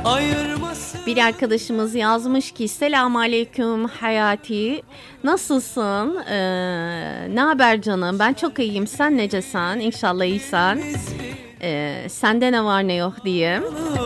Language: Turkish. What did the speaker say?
Bir arkadaşımız yazmış ki selamun aleyküm Hayati, nasılsın, ne haber canım, ben çok iyiyim, sen necesen, İnşallah iyisen, sende ne var ne yok diye.